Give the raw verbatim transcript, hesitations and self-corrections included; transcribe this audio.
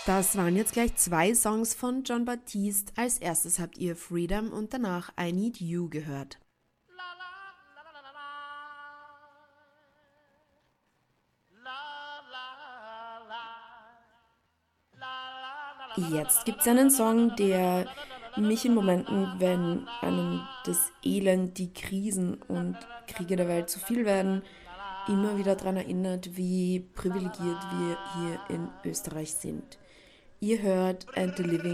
Das waren jetzt gleich zwei Songs von Jon Batiste. Als erstes habt ihr Freedom und danach I Need You gehört. Jetzt gibt es einen Song, der mich in Momenten, wenn einem das Elend, die Krisen und Kriege der Welt zu viel werden, immer wieder daran erinnert, wie privilegiert wir hier in Österreich sind. Ihr hört And the Living